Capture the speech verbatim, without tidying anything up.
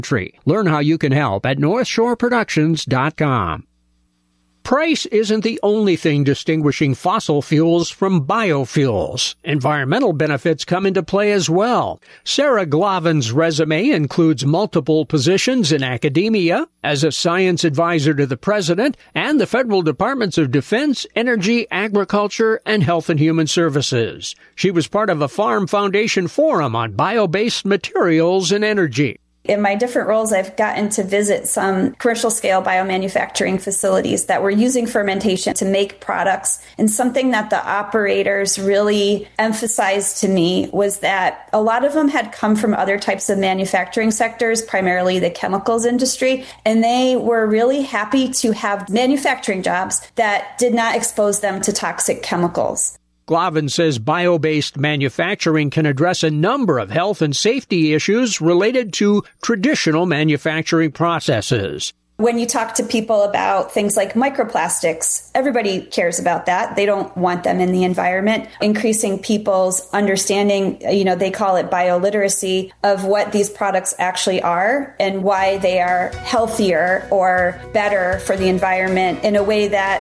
Learn how you can help at north shore productions dot com. Price isn't the only thing distinguishing fossil fuels from biofuels. Environmental benefits come into play as well. Sarah Glavin's resume includes multiple positions in academia, as a science advisor to the president, and the federal departments of Defense, Energy, Agriculture, and Health and Human Services. She was part of a Farm Foundation forum on bio-based materials and energy. In my different roles, I've gotten to visit some commercial-scale biomanufacturing facilities that were using fermentation to make products. And something that the operators really emphasized to me was that a lot of them had come from other types of manufacturing sectors, primarily the chemicals industry, and they were really happy to have manufacturing jobs that did not expose them to toxic chemicals. Glavin says bio-based manufacturing can address a number of health and safety issues related to traditional manufacturing processes. When you talk to people about things like microplastics, everybody cares about that. They don't want them in the environment. Increasing people's understanding, you know, they call it bioliteracy, of what these products actually are and why they are healthier or better for the environment in a way that